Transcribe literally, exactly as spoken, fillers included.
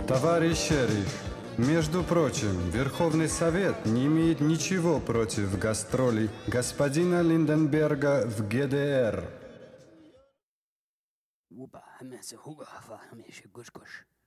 Товарищ шериф, между прочим, Верховный Совет не имеет ничего против гастролей господина Линденберга в ГДР. وبا همسه هو فهمش قش قش